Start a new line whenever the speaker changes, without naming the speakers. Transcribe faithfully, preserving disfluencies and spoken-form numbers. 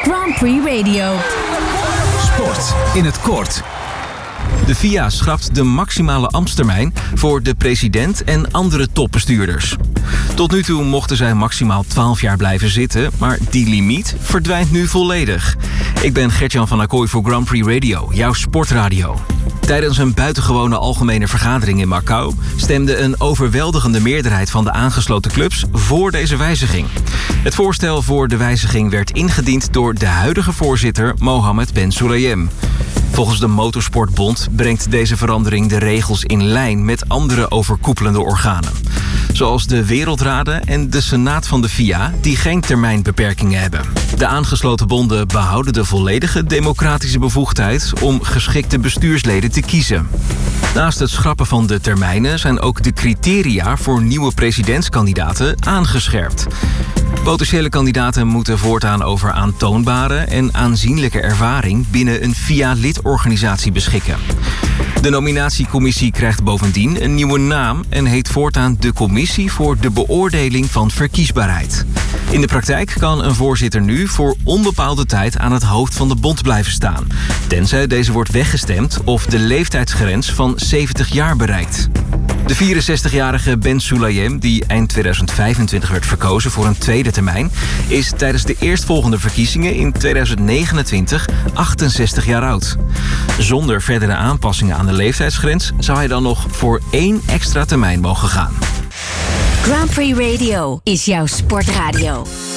Grand Prix Radio.
Sport in het kort. De F I A schrapt de maximale ambtstermijn voor de president en andere topbestuurders. Tot nu toe mochten zij maximaal twaalf jaar blijven zitten, maar die limiet verdwijnt nu volledig. Ik ben Gert-Jan van Acquoy voor Grand Prix Radio, jouw sportradio. Tijdens een buitengewone algemene vergadering in Macau stemde een overweldigende meerderheid van de aangesloten clubs voor deze wijziging. Het voorstel voor de wijziging werd ingediend door de huidige voorzitter Mohammed Ben Sulayem. Volgens de Motorsportbond brengt deze verandering de regels in lijn met andere overkoepelende organen. Zoals de Wereldraden en de Senaat van de F I A, die geen termijnbeperkingen hebben. De aangesloten bonden behouden de volledige democratische bevoegdheid om geschikte bestuursleden te kiezen. Naast het schrappen van de termijnen zijn ook de criteria voor nieuwe presidentskandidaten aangescherpt. Potentiële kandidaten moeten voortaan over aantoonbare en aanzienlijke ervaring binnen een F I A-lidorganisatie beschikken. De nominatiecommissie krijgt bovendien een nieuwe naam en heet voortaan de Commissie voor de Beoordeling van Verkiesbaarheid. In de praktijk kan een voorzitter nu voor onbepaalde tijd aan het hoofd van de bond blijven staan, tenzij deze wordt weggestemd of de leeftijdsgrens van zeventig jaar bereikt. De vierenzestigjarige Ben Sulayem, die eind tweeduizend vijfentwintig werd verkozen voor een tweede termijn, is tijdens de eerstvolgende verkiezingen in tweeduizend negenentwintig achtenzestig jaar oud. Zonder verdere aanpassingen aan de leeftijdsgrens zou hij dan nog voor één extra termijn mogen gaan.
Grand Prix Radio is jouw sportradio.